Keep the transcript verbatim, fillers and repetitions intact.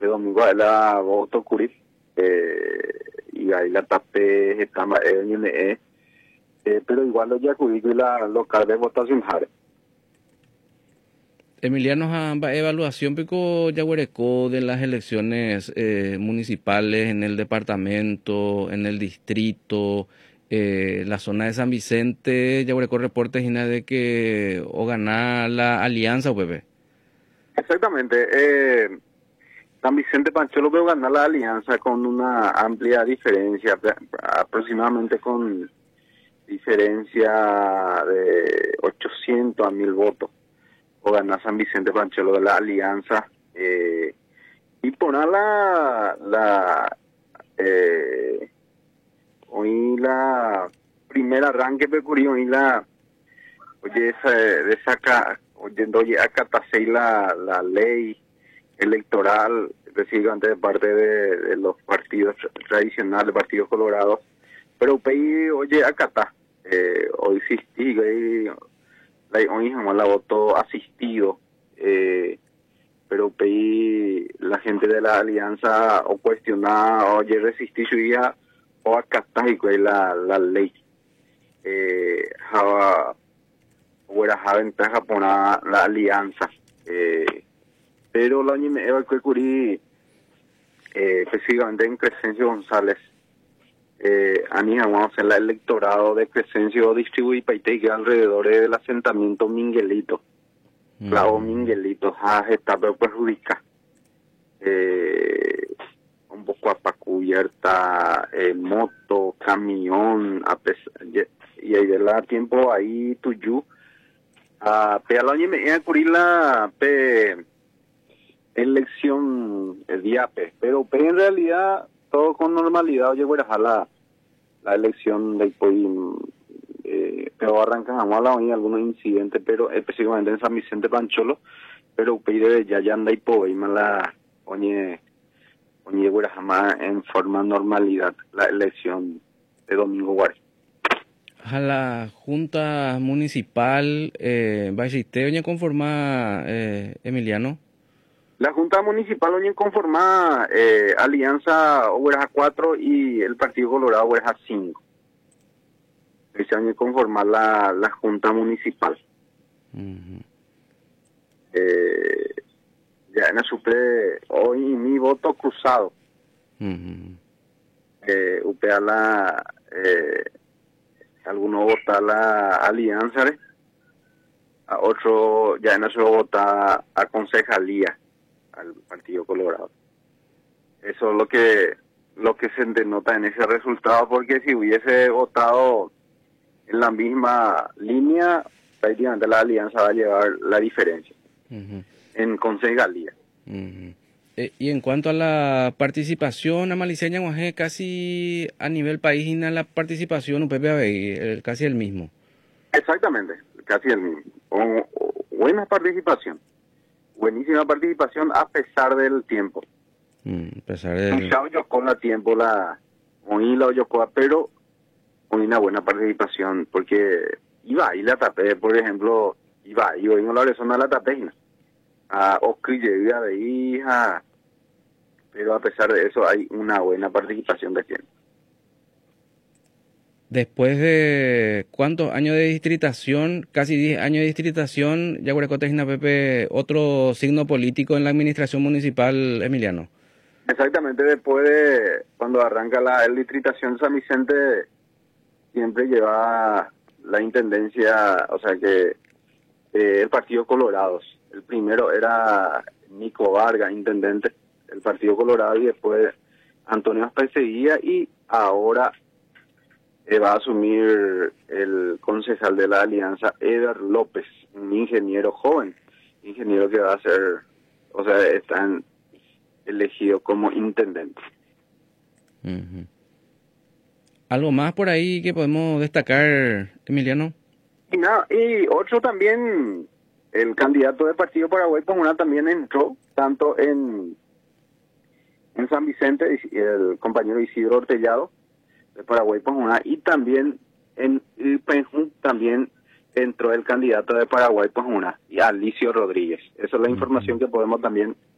de domingo a la voto curip, eh, y ahí la tapé, está más, eh, eh, pero igual lo ya cubí la local de votación jare. Emiliano, a evaluación pico yaguarecó de las elecciones eh, municipales en el departamento, en el distrito, eh, la zona de San Vicente, yaguarecó reportes y nada de que o ganar la alianza o Pepe. Exactamente, eh, San Vicente Pancholo veo ganar la alianza con una amplia diferencia, aproximadamente con diferencia de ochocientos a mil votos. O ganar San Vicente Pancholo de la alianza, eh, y poner la, la eh, hoy la primera arranque pecurio hoy la oye esa de saca oyendo oye acatasei la la ley electoral, es decir, antes de parte de, de los partidos tradicionales, partidos colorados, pero pei oye acata eh, hoy sí sigue hoy jamás la voto asistido, eh, pero pedí la gente de la alianza o cuestionar, oye, resistir su día o acatar la, la ley. Eh, java, hubiera java ventaja por la, la alianza. Eh, pero la oña me que curí, eh, específicamente en Crescencio González, Eh, vamos en el electorado de Crescencio distribuí paite alrededor del asentamiento Minguelito, mm. Clavo Minguelito, ja, está perjudica, eh, un poco a cubierta, eh, moto, camión, a pesar, y ahí de la tiempo ahí tuyú, a pe al año me iba a cubrir la pe elección el día pe, pero pe en realidad todo con normalidad, oye, voy a dejar la, la elección del país, eh, pero arrancan a mala hoy algunos incidentes, pero específicamente en San Vicente Pancholo, pero pide ya ya anda y po, y la oye, oye, voy a jamás en forma normalidad la elección de Domingo Guari. A la Junta Municipal, eh, va a existir, oye, conforma, eh, Emiliano. La Junta Municipal hoy conforma eh, Alianza Oveja cuatro y el Partido Colorado Oveja cinco. Se año conformar la, la Junta Municipal. Uh-huh. eh, ya en la supre hoy mi voto cruzado. Uh-huh. eh, upea la eh, algunos votan la Alianza, ¿eh? A otro ya en eso vota a concejalía al Partido Colorado. Eso es lo que lo que se denota en ese resultado, porque si hubiese votado en la misma línea, prácticamente la alianza va a llevar la diferencia uh-huh. en concejalía. Uh-huh. Eh, y en cuanto a la participación, Amaliceña Guajé, casi a nivel país, la participación, un P P A B, casi el mismo. Exactamente, casi el mismo. O, o, buena participación. Buenísima participación a pesar del tiempo. Mm, a pesar del... Ya oyocó la tiempo, la oí la oyocó, pero oí una buena participación, porque iba y la tapé, por ejemplo, iba y oí la oración a la tapé, a Oscar llega de hija, pero a pesar de eso hay una buena participación de tiempo. Después de cuántos años de distritación, casi diez años de distritación, Yaguarecó Tejina Pepe, otro signo político en la administración municipal, Emiliano. Exactamente, después de cuando arranca la el distritación San Vicente, siempre lleva la intendencia, o sea que eh, el Partido Colorados. El primero era Nico Vargas, intendente del Partido Colorado, y después Antonio Aspe seguía, y ahora Eh, va a asumir el concejal de la alianza, Eder López, un ingeniero joven, ingeniero que va a ser, o sea, están elegidos como intendente. Uh-huh. ¿Algo más por ahí que podemos destacar, Emiliano? Y nada, y otro también, el candidato del Partido Paraguay Pomona también entró, tanto en, en San Vicente, el compañero Isidro Ortellado, de Paraguay Pomona, y también en Ipenjú también entró el candidato de Paraguay Pomona, y Alicio Rodríguez. Esa es la uh-huh. información que podemos también